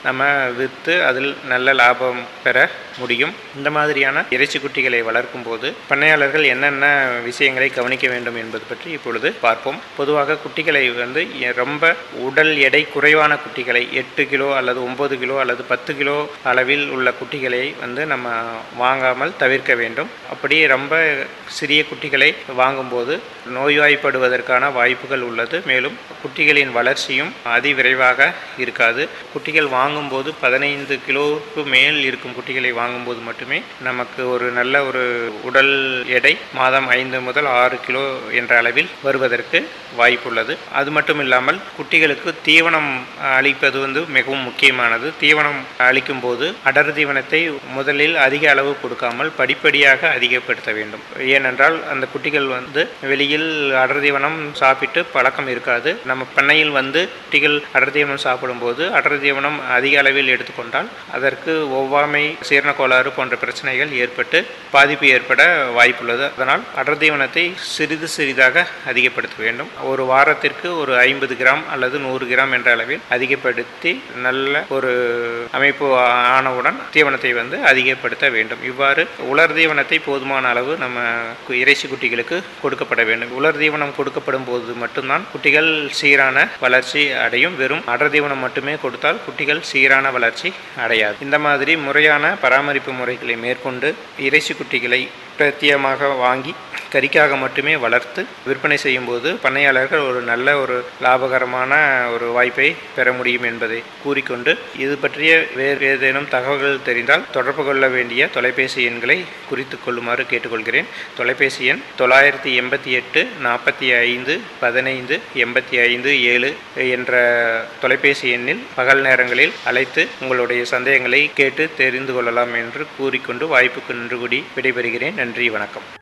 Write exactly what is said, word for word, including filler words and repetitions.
நம்ம விற்று அதில் நல்ல லாபம் பெற முடியும். இந்த மாதிரியான இறைச்சி குட்டிகளை வளர்க்கும் போது பண்ணையாளர்கள் என்னென்ன விஷயங்களை கவனிக்க வேண்டும் என்பது பற்றி இப்பொழுது பார்ப்போம். பொதுவாக குட்டிகளை வந்து ரொம்ப உடல் எடை குறைவான குட்டிகளை எட்டு கிலோ அல்லது ஒன்பது கிலோ அல்லது பத்து கிலோ அளவில் உள்ள குட்டிகளை வந்து நம்ம வாங்காமல் தவிர்க்க வேண்டும். அப்படி ரொம்ப சிறிய குட்டிகளை வாங்கும்போது நோய்வாய்ப்படுவதற்கான வாய்ப்புகள் உள்ளது. மேலும் குட்டிகளின் வளர்ச்சியும் அதிவிரைவாக இருக்காது. குட்டிகள் வாங்கும்போது பதினைந்து கிலோவுக்கு மேல் இருக்கும் குட்டிகளை வாங்கும்போது மட்டுமே நமக்கு ஒரு நல்ல ஒரு உடல் எடை மாதம் ஐந்து முதல் ஆறு கிலோ என்ற அளவில் வருவதற்கு வாய்ப்புள்ளது. அது மட்டும் இல்லாமல் குட்டிகளுக்கு தீவனம் அளிப்பது வந்து மிகவும் முக்கியமானது. தீவனம் அளிக்கும் போது அடர் தீவனத்தை முதலில் அதிக அளவு கொடுக்காமல் படிப்படியாக அதிகப்படுத்த வேண்டும். ஏனென்றால் அந்த குட்டிகள் வந்து வெளியில் அடர் தீவனம் சாப்பிட்டு பழக்கம் இருக்காது. நம்ம பண்ணையில் வந்து குட்டிகள் அடர் தீவனம் சாப்பிடும்போது அடர் தீவனம் அதிக அளவில் எடுத்துக்கொண்டால் அதற்கு ஒவ்வாமை, சீரண கோளாறு போன்ற பிரச்சனைகள் ஏற்பட்டு பாதிப்பு ஏற்பட வாய்ப்புள்ளது. அதனால் அடர் தீவனத்தை சிறிது சிறிதாக அதிகப்படுத்த வேண்டும். ஒரு வாரத்திற்கு ஒரு ஐம்பது கிராம் அல்லது நூறு கிராம் என்ற அளவில் அதிகப்படுத்தி நல்ல ஒரு அமைப்பு ஆனவுடன் தீவனத்தை வந்து அதிகப்படுத்த வேண்டும். இவ்வாறு உலர் தீவனத்தை போதுமான அளவு நம்ம இறைச்சி குட்டிகளுக்கு கொடுக்கப்பட வேண்டும். உலர் தீவனம் கொடுக்கப்படும் போது மட்டும்தான் குட்டிகள் சீரான வளர்ச்சி அடையும். வெறும் அடர் தீவனம் மட்டுமே கொடுத்தால் குட்டிகள் சீரான வளர்ச்சி அடையாது. இந்த மாதிரி முறையான பராமரிப்பு முறைகளை மேற்கொண்டு இறைச்சி குட்டிகளை பிரத்தியமாக வாங்கி கறிக்காக மட்டுமே வளர்த்து விற்பனை செய்யும் போது பண்ணையாளர்கள் ஒரு நல்ல ஒரு லாபகரமான ஒரு வாய்ப்பை பெற முடியும் என்பதை கூறிக்கொண்டு, இது பற்றிய வேறு ஏதேனும் தகவல்கள் தெரிந்தால் தொடர்பு கொள்ள வேண்டிய தொலைபேசி எண்களை குறித்து கொள்ளுமாறு கேட்டுக்கொள்கிறேன். தொலைபேசி எண் தொள்ளாயிரத்தி எண்பத்தி எட்டு நாற்பத்தி ஐந்து பதினைந்து எண்பத்தி ஐந்து ஏழு என்ற தொலைபேசி எண்ணில் பகல் நேரங்களில் அழைத்து உங்களுடைய சந்தேகங்களை கேட்டு தெரிந்து கொள்ளலாம் என்று கூறிக்கொண்டு வாய்ப்புக்கு நன்றி கூடி விடைபெறுகிறேன். நன்றி, வணக்கம்.